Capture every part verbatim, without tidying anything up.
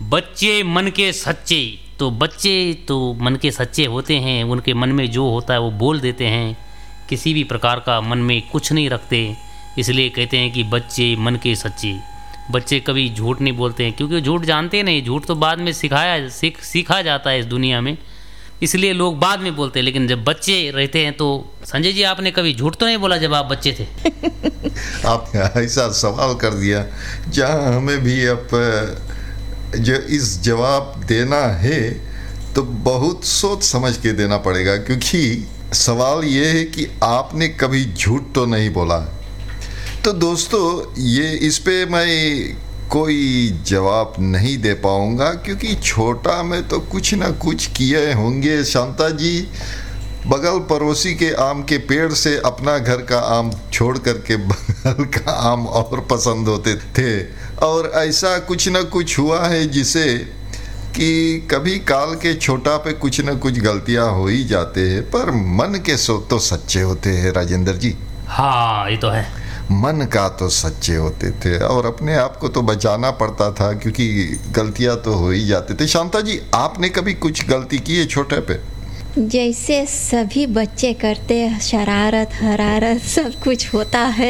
बच्चे मन के सच्चे। तो बच्चे तो मन के सच्चे होते हैं, उनके मन में जो होता है वो बोल देते हैं, किसी भी प्रकार का मन में कुछ नहीं रखते। इसलिए कहते हैं कि बच्चे मन के सच्चे। बच्चे कभी झूठ नहीं बोलते हैं, क्योंकि झूठ जानते नहीं। झूठ तो बाद में सिखाया सीख सीखा जाता है इस दुनिया में, इसलिए लोग बाद में बोलते हैं। लेकिन जब बच्चे रहते हैं तो संजय जी, आपने कभी झूठ तो नहीं बोला जब आप बच्चे थे? आपने ऐसा सवाल कर दिया जहाँ हमें भी अब जो इस जवाब देना है तो बहुत सोच समझ के देना पड़ेगा, क्योंकि सवाल ये है कि आपने कभी झूठ तो नहीं बोला। तो दोस्तों, ये इस पे मैं कोई जवाब नहीं दे पाऊंगा, क्योंकि छोटा में तो कुछ ना कुछ किए होंगे। शांता जी बगल पड़ोसी के आम के पेड़ से अपना घर का आम छोड़ करके बगल का आम और पसंद होते थे, और ऐसा कुछ ना कुछ हुआ है जिसे कि कभी काल के छोटा पे कुछ ना कुछ गलतियां हो ही जाते हैं, पर मन के सो तो सच्चे होते हैं राजेंद्र जी। हाँ, ये तो है। मन का तो सच्चे होते थे, और अपने आप को तो बचाना पड़ता था, क्योंकि गलतियां तो हो ही जाते थे। शांता जी, आपने कभी कुछ गलती की है छोटे पे? जैसे सभी बच्चे करते हैं, शरारत हरारत सब कुछ होता है।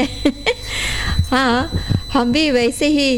हाँ, हम भी वैसे ही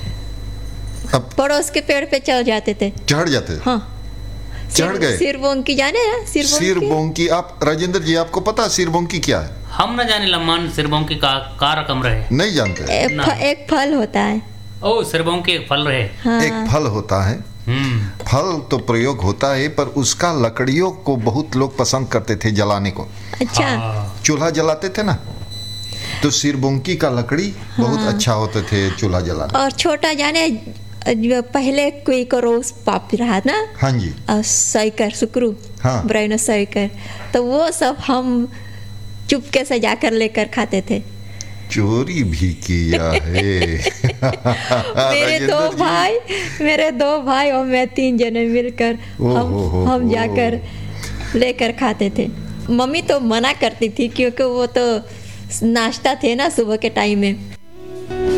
अब पड़ोस के पेड़ पे चढ़ जाते थे। चढ़ जाते? हाँ, चढ़ गए? सिरबोंकी जाने ना? सिरबोंकी, सिरबोंकी। आप राजेंद्र जी, आपको पता सिरबोंकी क्या है? हम न जाने लम्मान सिरबोंकी का का रकम रहे। नहीं जानते? एक, फ, एक फल होता है। ओ, सिरबोंकी एक फल रहे। हाँ, एक फल होता है। फल तो प्रयोग होता है, पर उसका लकड़ियों को बहुत लोग पसंद करते थे जलाने को। अच्छा। हाँ। चूल्हा जलाते थे ना, तो सिरबोंकी का लकड़ी बहुत हाँ। अच्छा होते थे चूल्हा जलाने। और छोटा जाने जो पहले कोई करोस पाप रहा ना, हाँ जी, और सैकर सुकरू, हाँ। ब्राइनो सैकर, तो वो सब हम चुपके से जाकर लेकर खाते थे। चोरी भी किया है। मेरे दो राजेंद्र जी। भाई मेरे दो भाई और मैं तीन जने मिलकर ओ हम हो हो हम हो। जाकर लेकर खाते थे। मम्मी तो मना करती थी, क्योंकि वो तो नाश्ता थे ना सुबह के टाइम में,